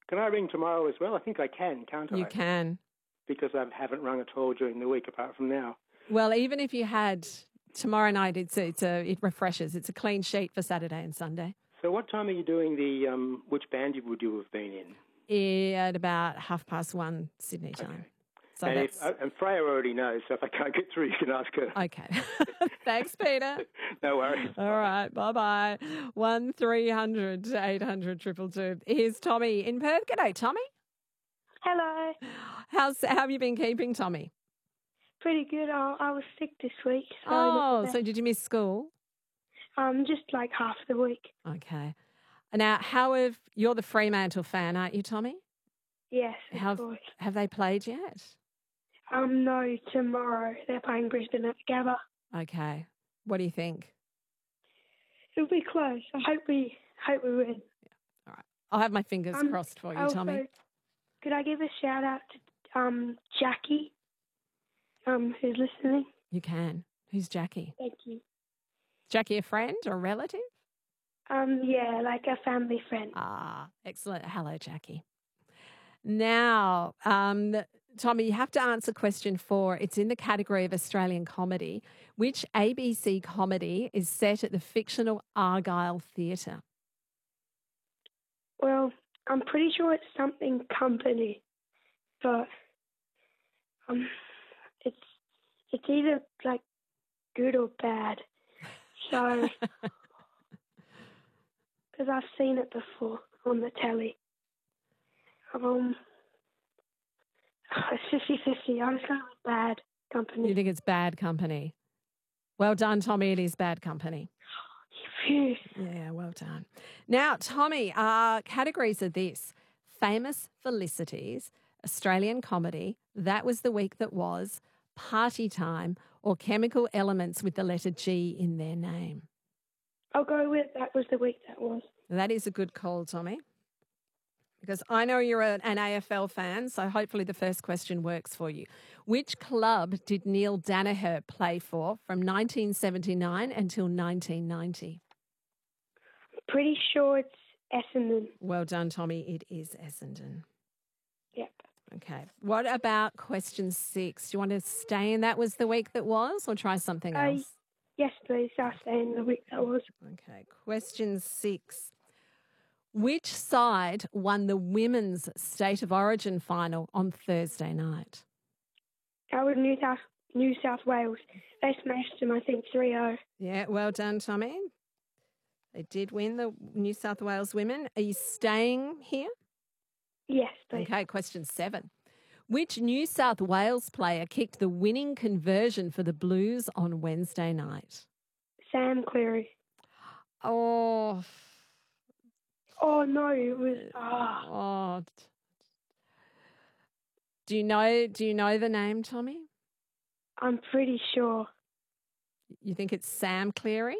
Can I ring tomorrow as well? I think I can, can't I? You can. Because I haven't rung at all during the week apart from now. Well, even if you had tomorrow night, it refreshes. It's a clean sheet for Saturday and Sunday. So what time are you doing which band would you have been in? At about 1:30 Sydney time. Okay. So and Freya already knows, so if I can't get through, you can ask her. Okay. Thanks, Peter. No worries. All right. Bye-bye. 1300 800 222. Here's Tommy in Perth. G'day, Tommy. Hello. How have you been keeping, Tommy? Pretty good. I was sick this week. So did you miss school? Just like half the week. Okay. Now, you're the Fremantle fan, aren't you, Tommy? Yes, of course. Have they played yet? No, tomorrow. They're playing Brisbane at the Gabba. Okay. What do you think? It'll be close. I hope we win. Yeah. All right. I'll have my fingers crossed for you, Tommy. Could I give a shout out to Jackie, who's listening? You can. Who's Jackie? Thank you. Jackie a friend or a relative? Yeah, like a family friend. Ah, excellent. Hello, Jackie. Now, Tommy, you have to answer question 4. It's in the category of Australian comedy. Which ABC comedy is set at the fictional Argyle Theatre? Well, I'm pretty sure it's something company, but it's either like good or bad. So, because I've seen it before on the telly. It's 50-50. I'm just going with bad company. You think it's bad company? Well done, Tommy. It is bad company. Phew. Yeah, well done. Now, Tommy, categories are this: famous felicities, Australian comedy, that was the week that was, party time, or chemical elements with the letter G in their name. I'll go with that was the week that was. That is a good call, Tommy, because I know you're an AFL fan, so hopefully the first question works for you. Which club did Neil Danaher play for from 1979 until 1990? Pretty sure it's Essendon. Well done, Tommy. It is Essendon. Yep. Okay. What about question 6? Do you want to stay in that was the week that was or try something else? Yes, please. I'll stay in the week that was. Okay. Question 6. Which side won the women's State of Origin final on Thursday night? That was New South Wales. They smashed them, I think, 3-0. Yeah, well done, Tommy. They did win, the New South Wales women. Are you staying here? Yes, please. Okay, question 7. Which New South Wales player kicked the winning conversion for the Blues on Wednesday night? Sam Cleary. Oh no, it was. Do you know the name, Tommy? I'm pretty sure. You think it's Sam Cleary?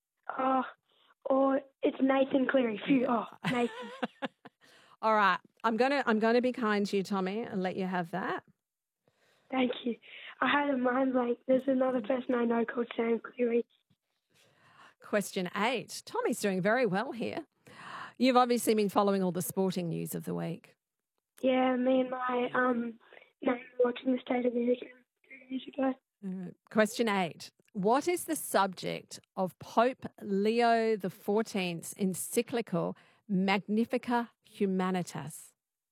Or it's Nathan Cleary. Phew. Nathan. All right. I'm gonna be kind to you, Tommy, and let you have that. Thank you. I had a mind blank. There's another person I know called Sam Cleary. Question 8. Tommy's doing very well here. You've obviously been following all the sporting news of the week. Yeah, me and my nan were watching the State of the Union 2 years ago. Question 8. What is the subject of Pope Leo XIV's encyclical Magnificat Humanitas?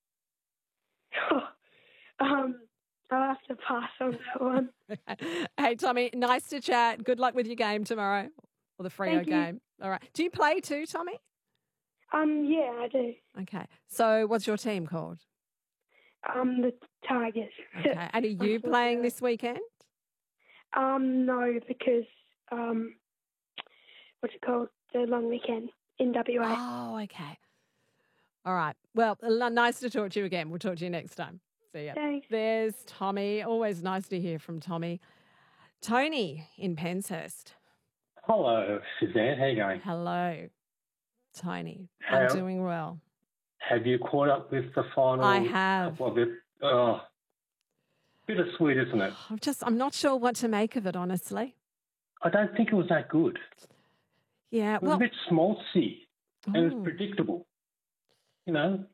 I'll have to pass on that one. Hey, Tommy, nice to chat. Good luck with your game tomorrow, or the Freo game. All right. Do you play too, Tommy? Yeah, I do. Okay. So what's your team called? The Tigers. Okay. And are you playing this weekend? No, because, what's it called? The long weekend in WA. Oh, okay. All right. Well, nice to talk to you again. We'll talk to you next time. See ya. Thanks. There's Tommy. Always nice to hear from Tommy. Tony in Penshurst. Hello, Suzanne. How you going? Hello, Tony. I'm doing well. Have you caught up with the final? I have. Bittersweet, isn't it? I'm not sure what to make of it, honestly. I don't think it was that good. Yeah, it was a bit schmaltzy and it was predictable. You know,